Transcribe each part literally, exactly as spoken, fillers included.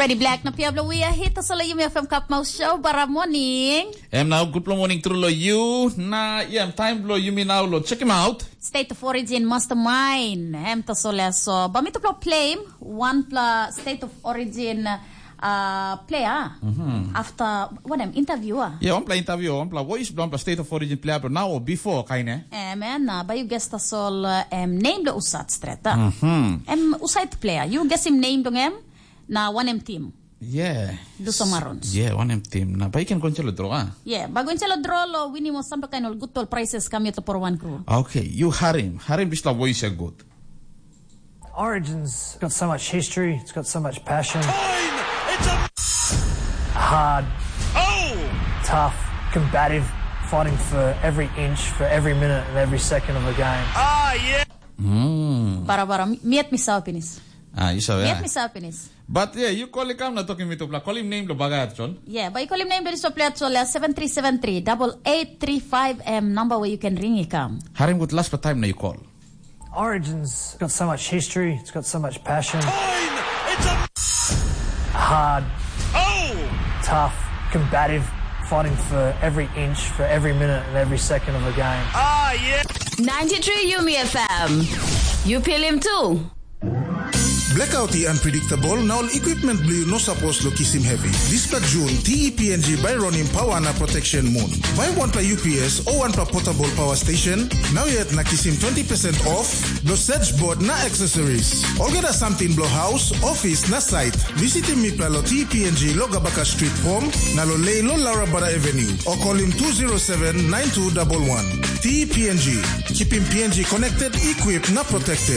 Freddie Black na Piablo Wea hit sa la F M Cup Mouse Show para morning. Em now good morning through lo you na yeah time blow you mean now lo check him out. State of Origin Mastermind. Em to sole so bamito plo claim one pla State of Origin uh player mm-hmm. after what am interview ah. Yeah, one play interview, one play voice, one play State of Origin player but now or before kaine. Eh man na ba you guess ta sol em name lo usat straight. Mhm. Em usait player. You guess him name dong em na one M team. Yeah. Do Marons. Yeah, one M team. Na ba ikan konchelo draw ah. Yeah, bago inchelo draw lo winning mo sampai kain ol good tol prices kami to for one crew. Okay, you Harim. Harim bisla voice good. Origin's got so much history, it's got so much passion. Time! It's a Hard, oh! tough, combative, fighting for every inch, for every minute and every second of the game. Ah, yeah! Mm. Bara-bara, miat mi sa pinis. Ah, you saw Miat yeah. mi sa pinis. But yeah, you call him na talking me to play. Call him name lo bagat chon. Yeah, ba call him name dali so play so seven three seven three eight eight three five M number where you can ring ikam. Harim good last time na you call. Origin's got so much history, it's got so much passion. Time! It's a Hard, oh! tough, combative, fighting for every inch, for every minute and every second of the game. Ah, yeah! ninety-three Yumi F M. You feel him too. Blackouty unpredictable, now equipment blue no suppose lo kisim heavy. This pa June, T E P N G by running power na protection moon. Buy one pa U P S or one pa portable power station. Now yet na kisim twenty percent off. Do sedge board na accessories. All get a something blow house, office na site. Visit me pa lo T E P N G Logabaka Street Pom na lo lay lo Larabara Avenue or call him two zero seven nine two one one. T E P N G, keeping P N G connected, equipped na protected.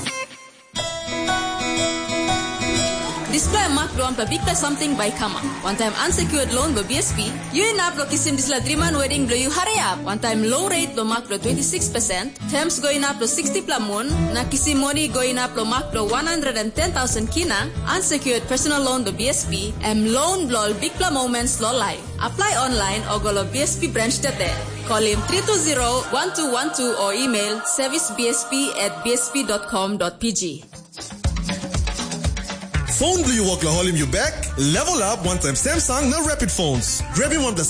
Display mark doon pa bigta something by Kama. One time unsecured loan by B S P. You in up lo kisim disla dreaman wedding do you hurry up. One time low rate lo mark lo twenty-six percent. Terms going up lo sixty plamon. Na kisim money going up lo mark lo one hundred ten thousand kina. Unsecured personal loan do B S P. M loan blol big pla moments lo live. Apply online or go lo B S P branch dete. Call him three two zero one two one two or email servicebsp at b s p dot com dot p g. Phone do you walk la holim you back? Level up one time Samsung na rapid phones. Grab him one the